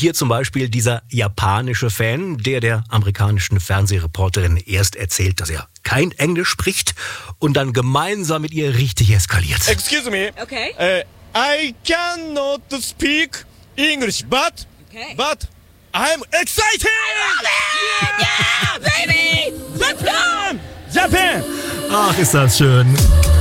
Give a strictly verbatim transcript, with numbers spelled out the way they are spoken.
hier zum Beispiel dieser japanische Fan, der der amerikanischen Fernsehreporterin erst erzählt, dass er kein Englisch spricht und dann gemeinsam mit ihr richtig eskaliert. Excuse me. Okay. Uh, I cannot speak English, but Okay. but I'm excited. Yeah, baby! Let's go! Japan. Ach, ist das schön.